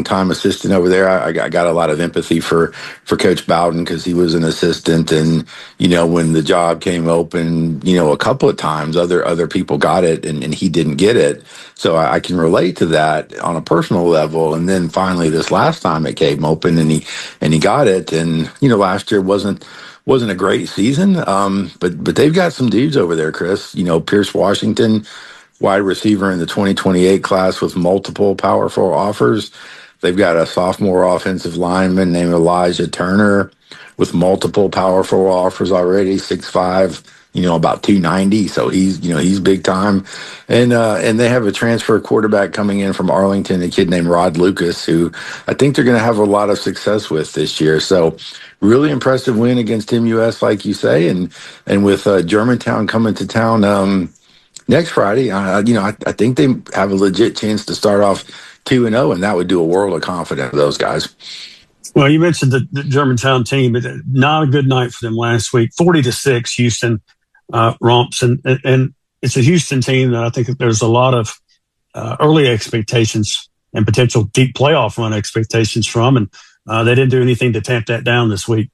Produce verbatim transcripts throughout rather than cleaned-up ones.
longtime assistant over there. I, I got a lot of empathy for, for Coach Bowden because he was an assistant. And, you know, when the job came open, you know, a couple of times other other people got it and, and he didn't get it. So I, I can relate to that on a personal level. And then finally this last time it came open and he and he got it. And, you know, last year wasn't wasn't a great season. Um, but but they've got some dudes over there, Chris. You know, Pierce Washington, wide receiver in the twenty twenty-eight class with multiple Power Four offers. They've got a sophomore offensive lineman named Elijah Turner with multiple Power Four offers already, six five, you know, about two ninety. So he's, you know, he's big time. And uh, and they have a transfer quarterback coming in from Arlington, a kid named Rod Lucas, who I think they're going to have a lot of success with this year. So really impressive win against M U S, like you say. And, and with uh, Germantown coming to town, um, next Friday, uh, you know, I, I think they have a legit chance to start off two and zero, and that would do a world of confidence for those guys. Well, you mentioned the, the Germantown team, but not a good night for them last week. Forty to six, Houston uh, romps, and and it's a Houston team that I think that there's a lot of uh, early expectations and potential deep playoff run expectations from, and uh, they didn't do anything to tamp that down this week.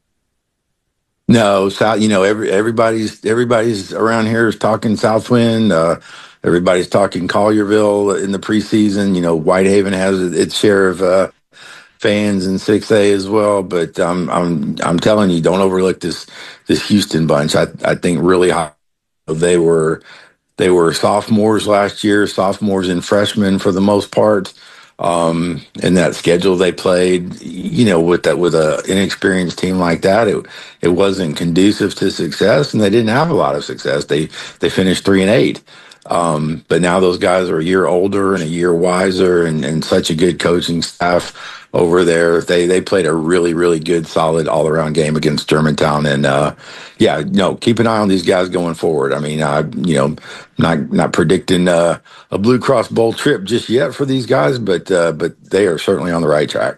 No, South. You know, every everybody's everybody's around here is talking Southwind. Uh, everybody's talking Collierville in the preseason. You know, Whitehaven has its share of uh, fans in six A as well. But um, I'm I'm telling you, don't overlook this this Houston bunch. I I think really high. They were they were sophomores last year, sophomores and freshmen for the most part. Um, and that schedule they played, you know, with that, with a inexperienced team like that, it, it wasn't conducive to success, and they didn't have a lot of success. They, they finished three and eight. Um, but now those guys are a year older and a year wiser, and, and such a good coaching staff over there. They, they played a really, really good, solid all around game against Germantown. And, uh, yeah, no, keep an eye on these guys going forward. I mean, I, you know, not, not predicting, uh, a Blue Cross Bowl trip just yet for these guys, but, uh, but they are certainly on the right track.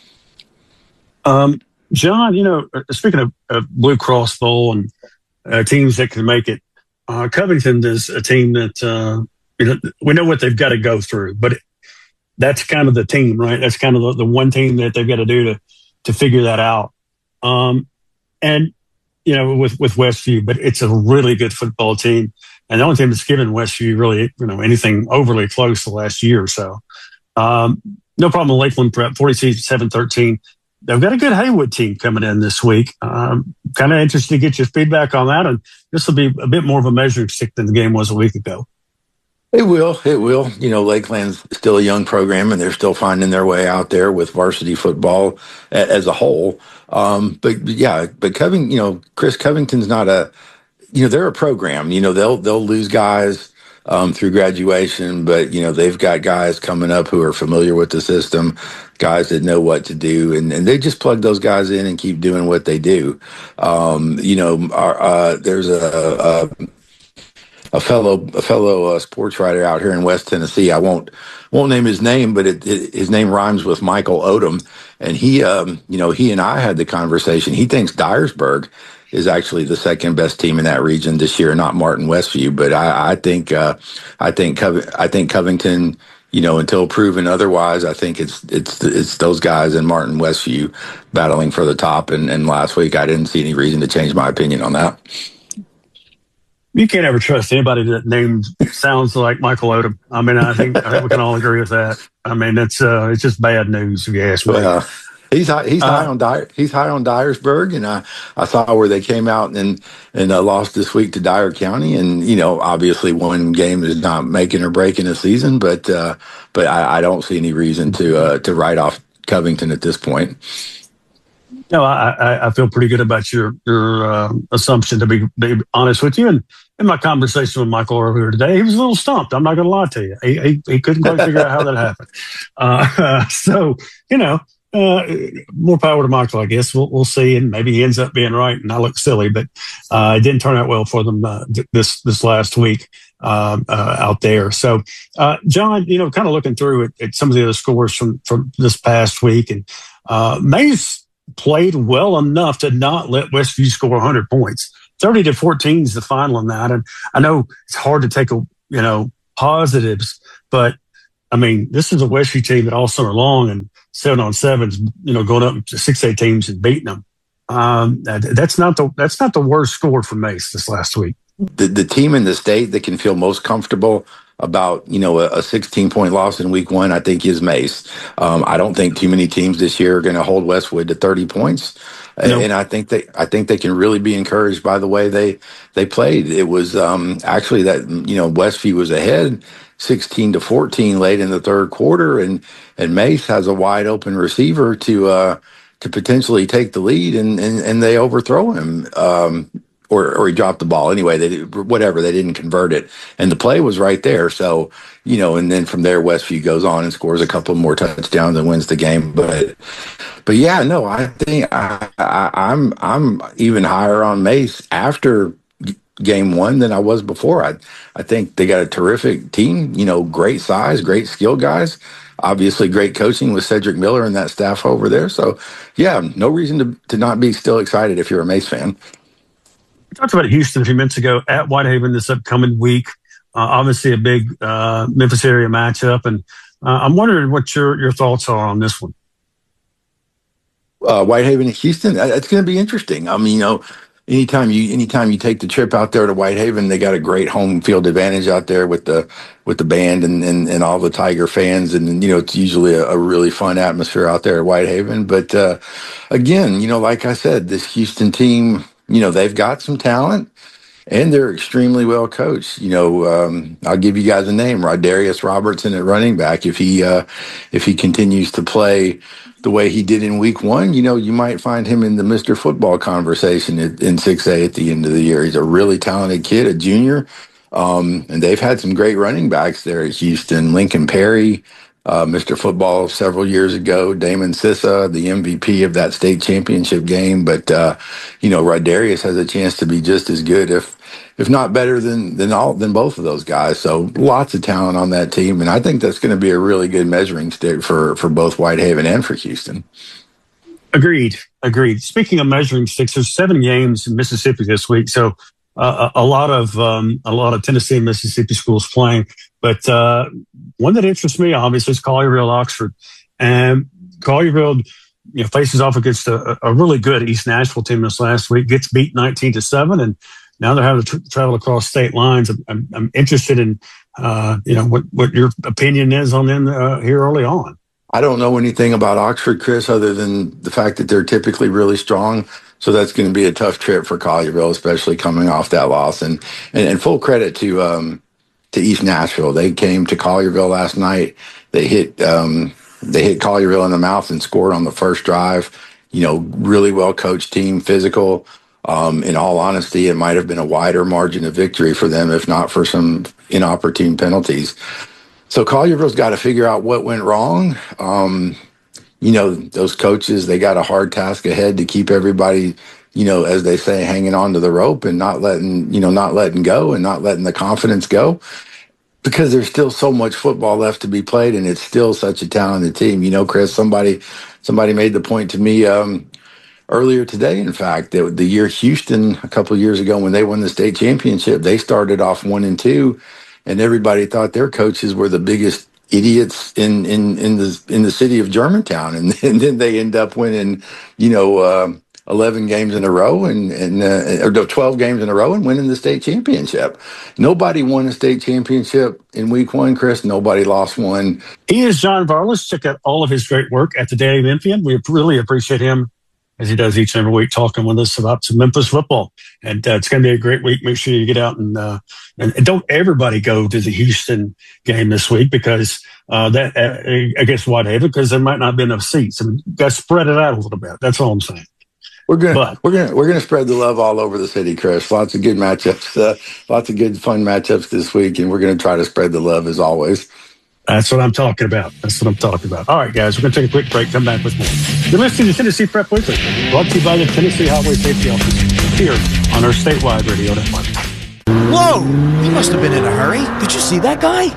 Um, John, you know, speaking of, of Blue Cross Bowl and uh, teams that can make it, uh, Covington is a team that, uh, you know, we know what they've got to go through, but it, that's kind of the team, right? That's kind of the, the one team that they've got to do to to figure that out. Um, and, you know, with, with Westview, but it's a really good football team. And the only team that's given Westview really, you know, anything overly close the last year or so. Um, no problem with Lakeland Prep, forty-seven thirteen. They've got a good Haywood team coming in this week. Um, kind of interested to get your feedback on that. And this will be a bit more of a measuring stick than the game was a week ago. It will. It will. You know, Lakeland's still a young program, and they're still finding their way out there with varsity football as a whole. Um, but, but yeah, but Covington, you know, Chris Covington's not a, you know, they're a program. You know, they'll they'll lose guys um, through graduation, but you know, they've got guys coming up who are familiar with the system, guys that know what to do, and, and they just plug those guys in and keep doing what they do. Um, you know, our, uh, there's a. a A fellow, a fellow uh, sports writer out here in West Tennessee. I won't, won't name his name, but it, it, his name rhymes with Michael Odom. And he, um, you know, he and I had the conversation. He thinks Dyersburg is actually the second best team in that region this year, not Martin Westview. But I, I think, uh, I think, Cov- I think Covington, you know, until proven otherwise, I think it's it's it's those guys in Martin Westview battling for the top. And, and last week, I didn't see any reason to change my opinion on that. You can't ever trust anybody that name sounds like Michael Odom. I mean, I think I think we can all agree with that. I mean, it's uh, it's just bad news if you ask me. Well, uh, he's high, he's uh, high on Dyer, he's high on Dyersburg, and I, I saw where they came out and and uh, lost this week to Dyer County, and you know, obviously one game is not making or breaking a season, but uh, but I, I don't see any reason to uh, to write off Covington at this point. No, I, I feel pretty good about your your uh, assumption, to be, be honest with you. And in my conversation with Michael earlier today, he was a little stumped. I'm not going to lie to you. He, he, he couldn't quite figure out how that happened. Uh, so, you know, uh, more power to Michael, I guess. We'll, we'll see. And maybe he ends up being right and I look silly. But uh, it didn't turn out well for them uh, this this last week uh, uh, out there. So, uh, John, you know, kind of looking through at, at some of the other scores from, from this past week. And uh, Mays played well enough to not let Westview score one hundred points. thirty to fourteen is the final on that. And I know it's hard to take, a, you know, positives, but I mean, this is a Westview team that all summer long and seven on sevens, you know, going up to six eight teams and beating them. Um, that, that's not the that's not the worst score for Mace this last week. The the team in the state that can feel most comfortable about, you know, a, a sixteen point loss in week one, I think is Mace. Um, I don't think too many teams this year are going to hold Westwood to thirty points. Nope. And I think they, I think they can really be encouraged by the way they, they played. It was um, actually that, you know, Westview was ahead sixteen to fourteen late in the third quarter, and, and Mace has a wide open receiver to, uh, to potentially take the lead, and, and, and they overthrow him. Um, Or, or he dropped the ball. Anyway, they did, whatever, they didn't convert it. And the play was right there. So, you know, and then from there, Westview goes on and scores a couple more touchdowns and wins the game. But, but yeah, no, I think I, I, I'm, I'm even higher on Mace after game one than I was before. I, I think they got a terrific team, you know, great size, great skill guys. Obviously, great coaching with Cedric Miller and that staff over there. So, yeah, no reason to, to not be still excited if you're a Mace fan. We talked about Houston a few minutes ago at Whitehaven this upcoming week. Uh, obviously, a big uh, Memphis area matchup, and uh, I'm wondering what your your thoughts are on this one. Uh, Whitehaven and Houston, it's going to be interesting. I mean, you know, anytime you anytime you take the trip out there to Whitehaven, they got a great home field advantage out there with the with the band and and, and all the Tiger fans, and you know, it's usually a, a really fun atmosphere out there at Whitehaven. But uh, again, you know, like I said, this Houston team, you know, they've got some talent and they're extremely well coached. You know, um, I'll give you guys a name, Rodarius Robertson at running back. If he, uh, if he continues to play the way he did in week one, you know, you might find him in the Mister Football conversation at, in six A at the end of the year. He's a really talented kid, a junior. Um, and they've had some great running backs there at Houston. Lincoln Perry, Uh, Mister Football several years ago, Damon Sissa, the M V P of that state championship game. But, uh, you know, Rodarius has a chance to be just as good, if if not better than than all than both of those guys. So lots of talent on that team. And I think that's going to be a really good measuring stick for, for both Whitehaven and for Houston. Agreed. Agreed. Speaking of measuring sticks, there's seven games in Mississippi this week. So uh, a lot of um, a lot of Tennessee and Mississippi schools playing. But uh, one that interests me, obviously, is Collierville, Oxford. And Collierville, you know, faces off against a, a really good East Nashville team this last week, gets beat nineteen to seven, and now they're having to tra- travel across state lines. I'm, I'm, I'm interested in, uh, you know, what, what your opinion is on them uh, here early on. I don't know anything about Oxford, Chris, other than the fact that they're typically really strong. So that's going to be a tough trip for Collierville, especially coming off that loss. And and, and full credit to um, to East Nashville. They came to Collierville last night. They hit um, they hit Collierville in the mouth and scored on the first drive. You know, really well coached team, physical. Um, in all honesty, it might have been a wider margin of victory for them if not for some inopportune penalties. So Collierville's got to figure out what went wrong. Um, you know, those coaches, they got a hard task ahead to keep everybody, you know, as they say, hanging on to the rope and not letting, you know, not letting go and not letting the confidence go, because there's still so much football left to be played and it's still such a talented team. You know, Chris, somebody, somebody made the point to me, um, earlier today, in fact, that the year Houston, a couple of years ago when they won the state championship, they started off one and two, and everybody thought their coaches were the biggest idiots in in in the in the city of Germantown, and, and then they end up winning, you know, uh, eleven games in a row and and uh, or twelve games in a row and winning the state championship. Nobody won a state championship in week one, Chris. Nobody lost one. He is John Varlas. Check out all of his great work at the Daily Memphian. We really appreciate him, as he does each and every week, talking with us about some Memphis football. And uh, it's going to be a great week. Make sure you get out and, uh, and, and don't everybody go to the Houston game this week, because uh, that uh, against Whitehaven, because there might not be enough seats. I mean, got to spread it out a little bit. That's all I'm saying. We're gonna we're gonna we're gonna spread the love all over the city, Chris. Lots of good matchups, uh, lots of good fun matchups this week, and we're gonna try to spread the love as always. That's what I'm talking about. That's what I'm talking about. All right, guys, we're going to take a quick break. Come back with more. You're listening to Tennessee Prep Weekly, brought to you by the Tennessee Highway Safety Office, here on our statewide radio network. Whoa! He must have been in a hurry. Did you see that guy?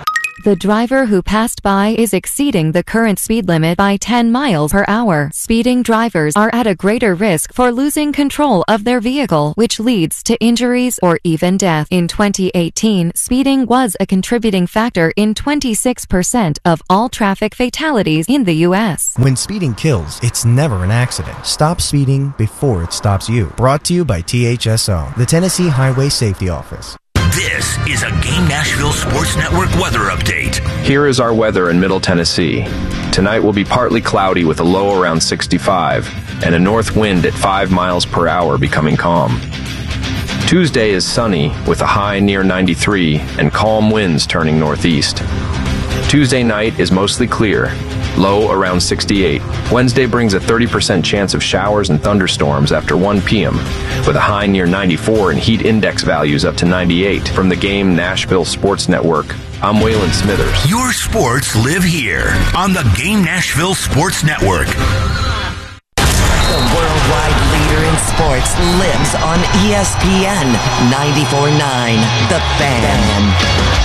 The driver who passed by is exceeding the current speed limit by ten miles per hour. Speeding drivers are at a greater risk for losing control of their vehicle, which leads to injuries or even death. In twenty eighteen, speeding was a contributing factor in twenty-six percent of all traffic fatalities in the U S. When speeding kills, it's never an accident. Stop speeding before it stops you. Brought to you by T H S O, the Tennessee Highway Safety Office. This is a Game Nashville Sports Network weather update. Here is our weather in Middle Tennessee. Tonight will be partly cloudy with a low around sixty-five and a north wind at five miles per hour becoming calm. Tuesday is sunny with a high near ninety-three and calm winds turning northeast. Tuesday night is mostly clear, low around sixty-eight. Wednesday brings a thirty percent chance of showers and thunderstorms after one p.m. with a high near ninety-four and heat index values up to ninety-eight. From the Game Nashville Sports Network, I'm Waylon Smithers. Your sports live here on the Game Nashville Sports Network. The worldwide leader in sports lives on E S P N ninety-four point nine, The Fan.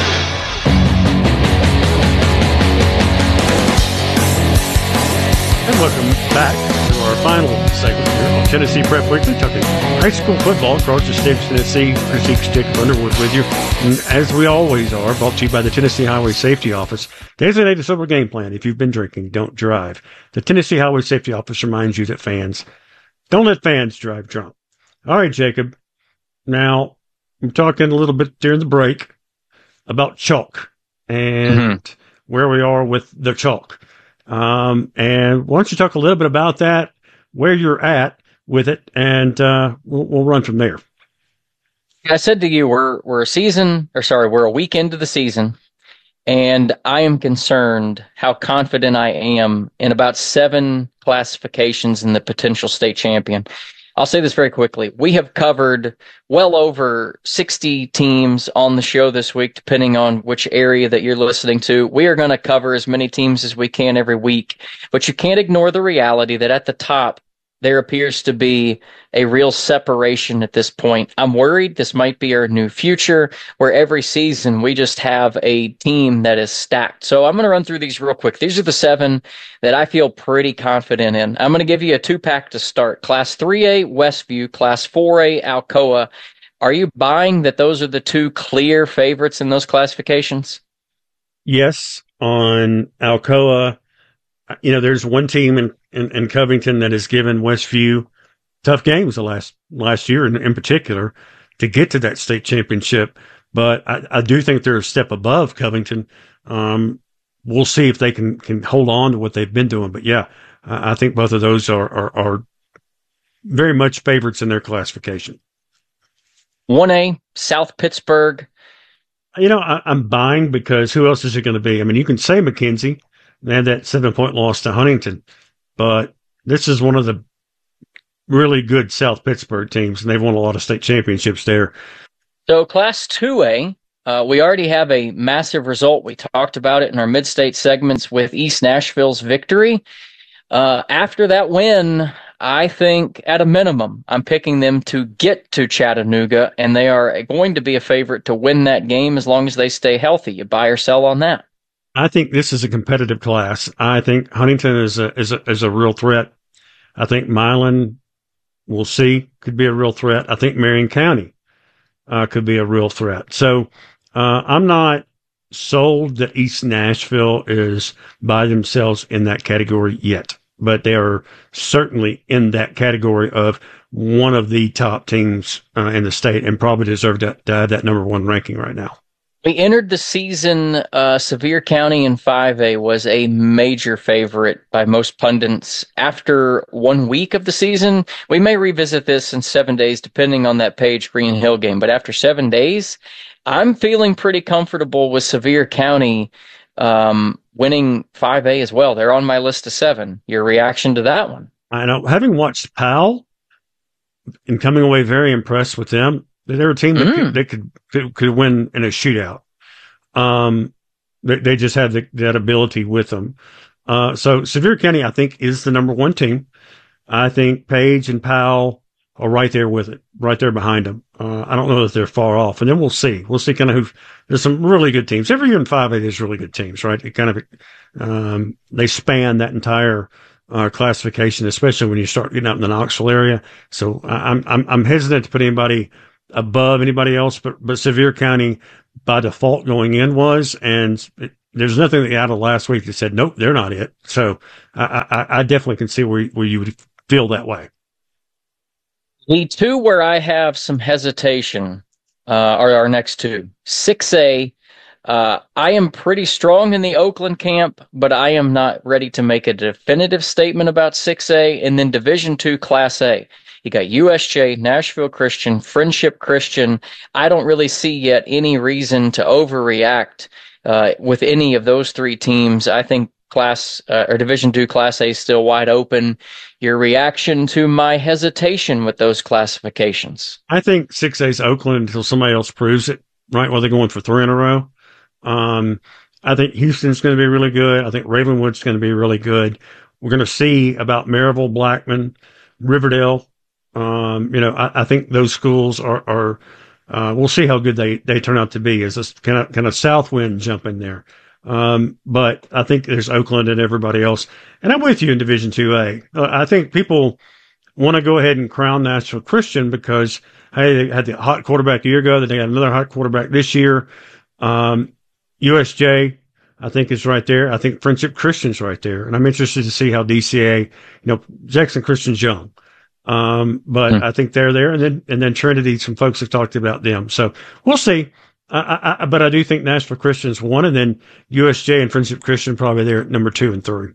And welcome back to our final segment here on Tennessee Prep Weekly, talking high school football across the state of Tennessee. Chris Eakes, Jacob Underwood with you. And as we always are, brought to you by the Tennessee Highway Safety Office. Designated sober game plan. If you've been drinking, don't drive. The Tennessee Highway Safety Office reminds you that fans, don't let fans drive drunk. All right, Jacob. Now, I'm talking a little bit during the break about chalk and mm-hmm. where we are with the chalk. Um, and why don't you talk a little bit about that, where you're at with it, and uh, we'll, we'll run from there. I said to you, we're we're a season, or sorry, we're a week into the season, and I am concerned how confident I am in about seven classifications in the potential state champion. I'll say this very quickly. We have covered well over sixty teams on the show this week, depending on which area that you're listening to. We are going to cover as many teams as we can every week, but you can't ignore the reality that at the top, there appears to be a real separation at this point. I'm worried this might be our new future, where every season we just have a team that is stacked. So I'm going to run through these real quick. These are the seven that I feel pretty confident in. I'm going to give you a two-pack to start. Class three A, Westview. Class four A, Alcoa. Are you buying that those are the two clear favorites in those classifications? Yes, on Alcoa. You know, there's one team in, in, in Covington that has given Westview tough games the last last year, in, in particular, to get to that state championship. But I, I do think they're a step above Covington. Um, we'll see if they can, can hold on to what they've been doing. But yeah, I, I think both of those are, are, are very much favorites in their classification. one A, South Pittsburgh. You know, I, I'm buying because who else is it going to be? I mean, you can say McKenzie. They had that seven-point loss to Huntington, but this is one of the really good South Pittsburgh teams, and they've won a lot of state championships there. So Class two A, uh, we already have a massive result. We talked about it in our mid-state segments with East Nashville's victory. Uh, after that win, I think at a minimum, I'm picking them to get to Chattanooga, and they are going to be a favorite to win that game as long as they stay healthy. You buy or sell on that? I think this is a competitive class. I think Huntington is a is a is a real threat. I think Milan, we'll see, could be a real threat. I think Marion County uh, could be a real threat. So uh, I'm not sold that East Nashville is by themselves in that category yet, but they are certainly in that category of one of the top teams uh, in the state, and probably deserve to, to have that number one ranking right now. We entered the season, uh, Sevier County in five A was a major favorite by most pundits. After one week of the season, we may revisit this in seven days, depending on that Page Green Hill game. But after seven days, I'm feeling pretty comfortable with Sevier County um, winning five A as well. They're on my list of seven. Your reaction to that one? I know, having watched Powell and coming away very impressed with them, they're a team that, mm. could, they could, could could win in a shootout. Um, they, they just have the, that ability with them. Uh, so Sevier County, I think, is the number one team. I think Page and Powell are right there with it, right there behind them. Uh, I don't know that they're far off. And then we'll see. We'll see kind of who. There's some really good teams. Every year in five A, there's really good teams, right? It kind of um, they span that entire uh, classification, especially when you start getting out in the Knoxville area. So I'm I'm I'm hesitant to put anybody above anybody else, but but Sevier County by default going in was, and it, there's nothing that out of last week that said nope, they're not it. So I, I, I definitely can see where where you would feel that way. The two where I have some hesitation uh, are our next two. six A, uh, I am pretty strong in the Oakland camp, but I am not ready to make a definitive statement about six A. And then Division two Class A. You got U S J, Nashville Christian, Friendship Christian. I don't really see yet any reason to overreact uh, with any of those three teams. I think Class uh, or Division two Class A is still wide open. Your reaction to my hesitation with those classifications? I think six A is Oakland until somebody else proves it, right? While they're going for three in a row. Um, I think Houston's going to be really good. I think Ravenwood's going to be really good. We're going to see about Maryville, Blackman, Riverdale. Um, you know, I, I think those schools are, are uh, we'll see how good they, they turn out to be as a kind of, kind of south wind jump in there. Um, but I think there's Oakland and everybody else. And I'm with you in Division two A. Uh, I think people want to go ahead and crown Nashville Christian because, hey, they had the hot quarterback a year ago, then they got another hot quarterback this year. Um, U S J, I think, is right there. I think Friendship Christian's right there. And I'm interested to see how D C A, you know, Jackson Christian's young. Um, but hmm. I think they're there. And then, and then Trinity, some folks have talked about them. So we'll see. I, I, but I do think Nashville Christian's one, and then U S J and Friendship Christian probably there at number two and three.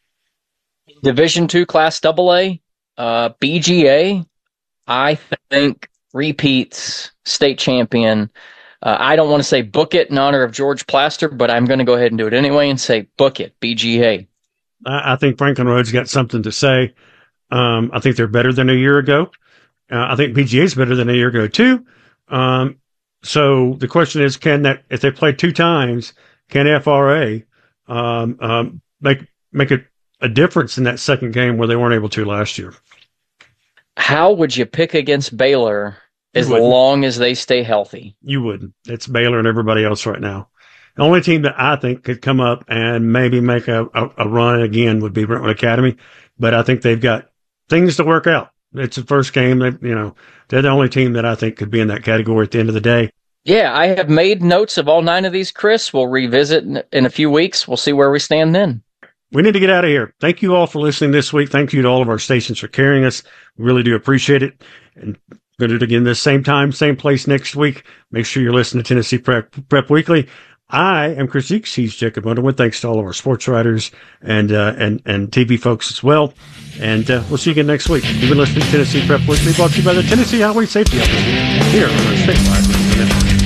Division two Class Double A, uh, B G A, I think repeats state champion. Uh, I don't want to say book it in honor of George Plaster, but I'm going to go ahead and do it anyway and say book it, B G A. I, I think Franklin Road's got something to say. Um, I think they're better than a year ago. Uh, I think B G A's better than a year ago too. Um, So the question is, can that, if they play two times, can F R A um, um, make make a, a difference in that second game where they weren't able to last year? How would you pick against Baylor as long as they stay healthy? You wouldn't. It's Baylor and everybody else right now. The only team that I think could come up and maybe make a, a, a run again would be Brentwood Academy, but I think they've got things to work out. It's the first game. That, you know, they're the only team that I think could be in that category at the end of the day. Yeah, I have made notes of all nine of these, Chris. We'll revisit in, in a few weeks. We'll see where we stand then. We need to get out of here. Thank you all for listening this week. Thank you to all of our stations for carrying us. We really do appreciate it. And we're going to do it again this same time, same place next week. Make sure you're listening to Tennessee Prep, Prep Weekly. I am Chris Eakes. He's Jacob Underwood. Thanks to all of our sports writers and uh, and and T V folks as well. And uh, we'll see you again next week. You've been listening to Tennessee Prep Weekly, brought to you by the Tennessee Highway Safety Office here on our statewide network.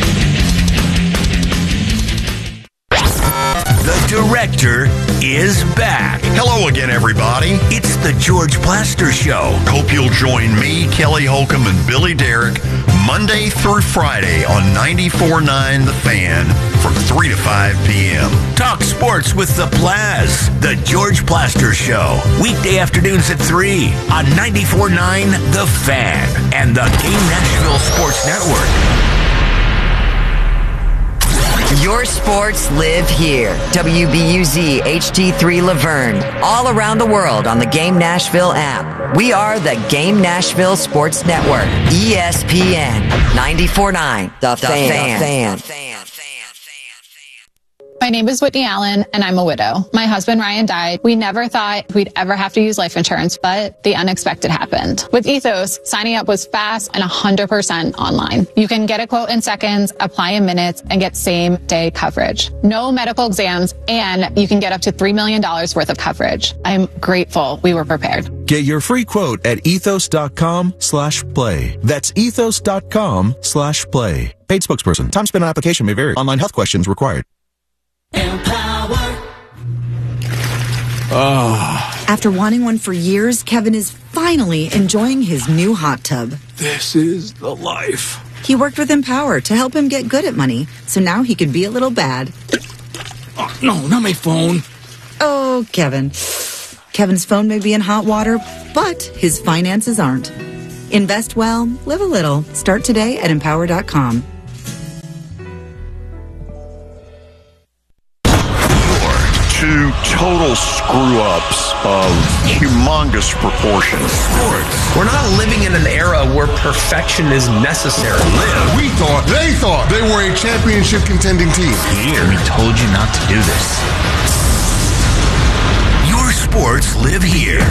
The director is back. Hello again, everybody. It's the George Plaster Show. Hope you'll join me, Kelly Holcomb, and Billy Derrick Monday through Friday on ninety-four point nine The Fan from three to five p.m. Talk sports with the Plaz. The George Plaster Show. Weekday afternoons at three on ninety-four point nine The Fan and the Game Nashville Sports Network. Your sports live here. W B U Z H D three Laverne. All around the world on the Game Nashville app. We are the Game Nashville Sports Network. E S P N ninety-four point nine The, the Fan. fan. fan. My name is Whitney Allen, and I'm a widow. My husband, Ryan, died. We never thought we'd ever have to use life insurance, but the unexpected happened. With Ethos, signing up was fast and one hundred percent online. You can get a quote in seconds, apply in minutes, and get same-day coverage. No medical exams, and you can get up to three million dollars worth of coverage. I'm grateful we were prepared. Get your free quote at ethos.com slash play. That's ethos.com slash play. Paid spokesperson. Time spent on application may vary. Online health questions required. Empower. Oh. After wanting one for years, Kevin is finally enjoying his new hot tub. This is the life. He worked with Empower to help him get good at money, so now he could be a little bad. Oh, no, not my phone. Oh, Kevin. Kevin's phone may be in hot water, but his finances aren't. Invest well, live a little. Start today at empower dot com. Two total screw-ups of humongous proportions. Sports. We're not living in an era where perfection is necessary. Live. We thought, they thought they were a championship contending team. Here. We told you not to do this. Your sports live here.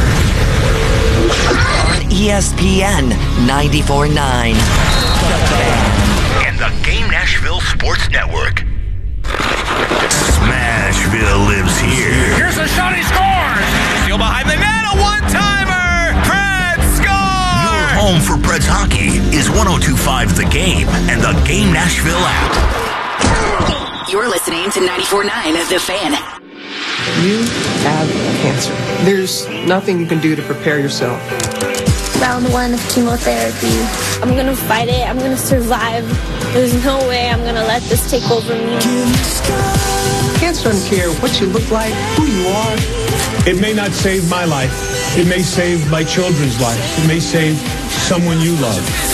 On E S P N ninety-four point nine. And the Game Nashville Sports Network. Smashville lives here. Here's a shot, he scores! Steal behind the net, a one-timer! Preds score! Your home for Preds hockey is one oh two point five The Game and the Game Nashville app. You're listening to ninety-four point nine The Fan. You have cancer. There's nothing you can do to prepare yourself. Round one of chemotherapy. I'm gonna fight it. I'm gonna survive. There's no way I'm gonna let this take over me. Cancer doesn't care what you look like, who you are. It may not save my life. It may save my children's lives. It may save someone you love.